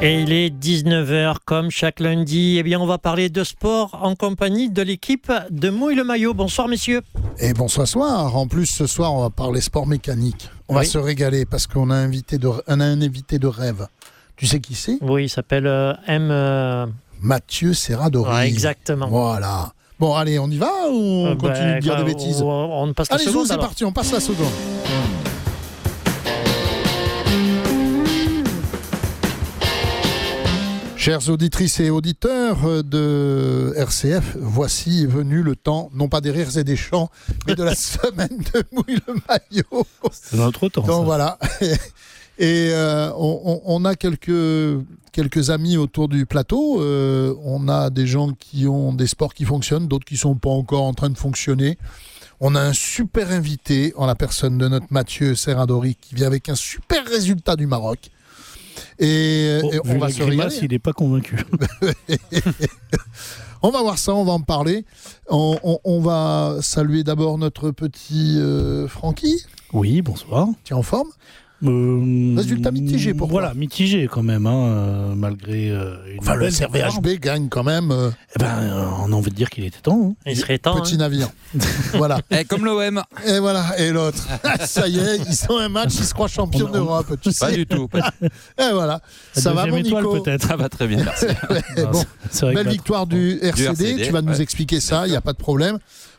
Et il est 19h comme chaque lundi. Eh bien, on va parler de sport en compagnie de l'équipe de Mouille le Maillot. Bonsoir messieurs. Et bonsoir. En plus, ce soir, on va parler sport mécanique. On va se régaler parce qu'on a un invité de rêve. Tu sais qui c'est ? Oui, il s'appelle Mathieu Serradori. Ouais, exactement. Voilà. Bon, allez, on y va ou on continue de dire des bêtises ? On passe la seconde. Allez, c'est parti, on passe la seconde. Chères auditrices et auditeurs de RCF, voici venu le temps, non pas des rires et des chants, mais de la semaine de Mouille le Maillot. C'est notre temps. Donc ça. voilà. Et on a quelques amis autour du plateau. On a des gens qui ont des sports qui fonctionnent, d'autres qui ne sont pas encore en train de fonctionner. On a un super invité en la personne de notre Mathieu Serradori qui vient avec un super résultat du Maroc. Et on va se régaler. Il n'est pas convaincu. On va voir ça, on va en parler. On va saluer d'abord notre petit Francky. Oui, bonsoir. Tu es en forme ? Résultat mitigé pour toi. Voilà, mitigé quand même, malgré une enfin, le belle performance. CRVHB gagne quand même. On a envie de dire qu'il était temps. Hein. Il serait temps. Petit navire. Voilà. Et comme l'OM. Et voilà. Et l'autre. Ça y est, ils ont un match, ils se croient champions d'Europe. Tu sais. Pas du tout. Et voilà. Ça va, mon étoile, Nico ? peut-être. Ça va très bien, merci. Bon. C'est vrai Belle que victoire du RCD. RCD, Tu vas nous ouais. expliquer ça, il n'y a pas de problème.